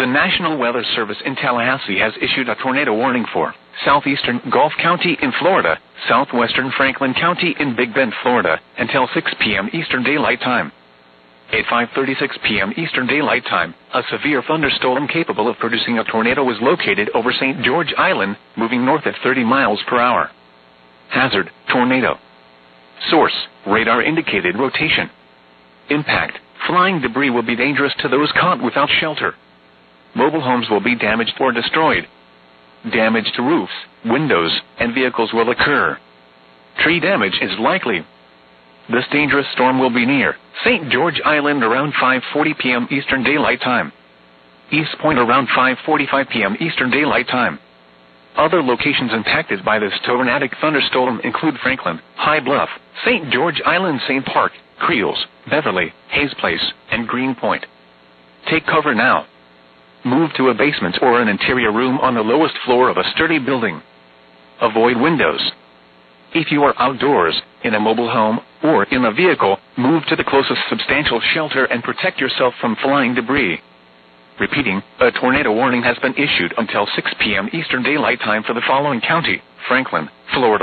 National Weather Service in Tallahassee has issued a tornado warning for southeastern Gulf County in Florida, southwestern Franklin County in Big Bend, Florida, until 6 p.m. Eastern Daylight Time. At 5:36 p.m. Eastern Daylight Time, a severe thunderstorm capable of producing a tornado was located over St. George Island, moving north at 30 miles per hour. Hazard: tornado. Source: radar indicated rotation. Impact: flying debris will be dangerous to those caught without shelter. Mobile homes will be damaged or destroyed. Damage to roofs, windows, and vehicles will occur. Tree damage is likely. This dangerous storm will be near St. George Island around 5:40 p.m. Eastern Daylight Time. East Point around 5:45 p.m. Eastern Daylight Time. Other locations impacted by this tornadic thunderstorm include Franklin, High Bluff, St. George Island, St. Park, Creels, Beverly, Hayes Place, and Greenpoint. Take cover now. Move to a basement or an interior room on the lowest floor of a sturdy building. Avoid windows. If you are outdoors, in a mobile home, or in a vehicle, move to the closest substantial shelter and protect yourself from flying debris. Repeating, a tornado warning has been issued until 6 p.m. Eastern Daylight Time for the following county: Franklin, Florida.